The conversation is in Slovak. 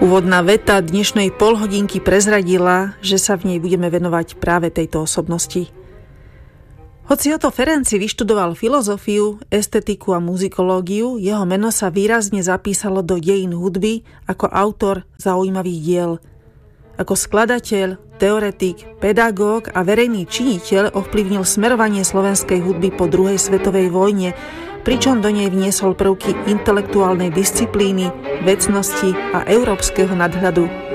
Úvodná veta dnešnej polhodinky prezradila, že sa v nej budeme venovať práve tejto osobnosti. Hoci Otto Ferenci vyštudoval filozofiu, estetiku a muzikológiu, jeho meno sa výrazne zapísalo do dejín hudby ako autor zaujímavých diel. Ako skladateľ, teoretik, pedagóg a verejný činiteľ ovplyvnil smerovanie slovenskej hudby po druhej svetovej vojne, pričom do nej vniesol prvky intelektuálnej disciplíny, vecnosti a európskeho nadhľadu.